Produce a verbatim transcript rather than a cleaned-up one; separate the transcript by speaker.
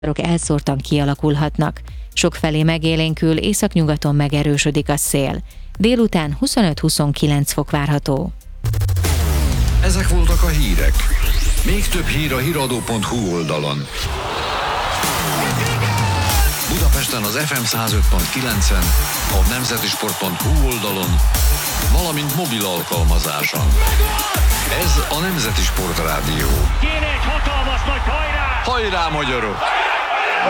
Speaker 1: elszórtan kialakulhatnak. Sokfelé megélénkül, északnyugaton megerősödik a szél. Délután huszonöt-huszonkilenc fok várható.
Speaker 2: Ezek voltak a hírek. Még több hír a híradó pont hu oldalon. Budapesten az ef em száz öt pont kilencen, a nemzetisport pont hu oldalon, valamint mobil alkalmazáson. Ez a Nemzeti Sport Rádió.
Speaker 3: Kéne egy hatalmas nagy hajrá!
Speaker 2: Hajrá, magyarok!